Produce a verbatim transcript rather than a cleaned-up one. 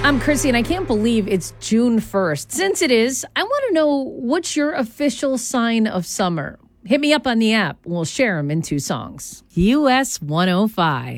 I'm Chrissy, and I can't believe it's June first. Since it is, I want to know, what's your official sign of summer? Hit me up on the app. We'll share them in two songs. U S one oh five.